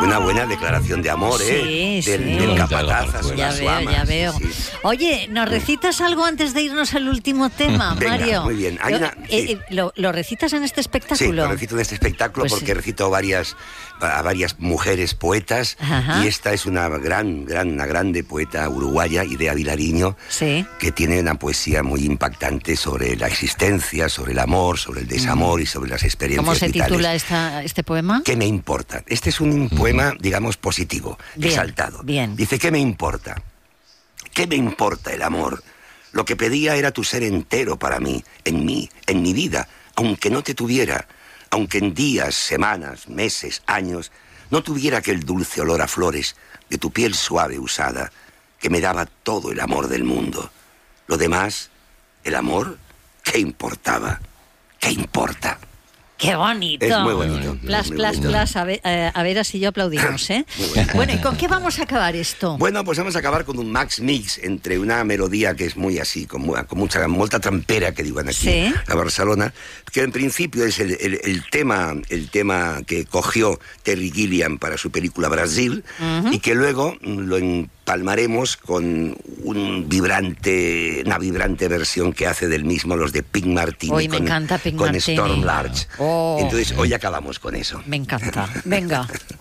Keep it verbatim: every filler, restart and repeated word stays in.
Una buena declaración de amor, ¿eh? Sí, Del, sí. del capataz a su, Ya a su veo, ama. ya veo. Sí, sí. Oye, ¿nos recitas algo antes de irnos al último tema, Venga, Mario? muy bien. Hay Lo- una- eh, sí. eh, lo, ¿Lo recitas en este espectáculo? Sí, lo recito en este espectáculo Pues porque sí. recito varias, a varias mujeres poetas. Ajá. Y esta es una gran, gran, una grande poeta uruguaya, Idea Vilariño, Sí. que tiene una poesía muy impactante sobre la existencia, sobre el amor, sobre el desamor y sobre las experiencias ¿Cómo se vitales. titula esta, este poema? ¿Qué me importa? Este es un poema, digamos, positivo, Bien, exaltado. bien. Dice, ¿qué me importa? ¿Qué me importa el amor? Lo que pedía era tu ser entero para mí, en mí, en mi vida, aunque no te tuviera, aunque en días, semanas, meses, años, no tuviera aquel dulce olor a flores de tu piel suave usada, que me daba todo el amor del mundo. Lo demás, el amor, ¿qué importaba? ¿Qué importa? ¡Qué bonito! Es muy bonito. Plas, muy plas, bonito. plas. A ver, eh, a ver si yo aplaudimos, ¿eh? Muy bueno. Bueno, ¿y con qué vamos a acabar esto? Bueno, pues vamos a acabar con un max mix entre una melodía que es muy así, con, mu- con mucha molta trampera, que digan aquí Sí. a Barcelona, que en principio es el, el- el tema el tema que cogió Terry Gilliam para su película Brasil, y que luego mm, lo empalmaremos con un vibrante, una vibrante versión que hace del mismo los de Pink Martini. Hoy me con, encanta Pink con Martini. Storm Large. Oh. Entonces hoy acabamos con eso. Me encanta. Venga.